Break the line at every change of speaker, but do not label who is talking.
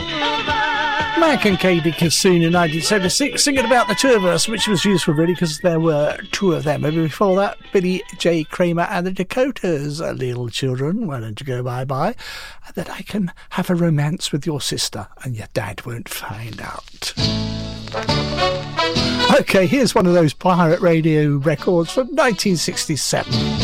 Mac and Katie Kassoon in 1976 singing about the two of us, which was useful really because there were two of them. Maybe before that, Billy J. Kramer and the Dakotas, Little Children, Why Don't You Go Bye-Bye, and that I can have a romance with your sister and your dad won't find out. Okay, here's one of those pirate radio records from 1967.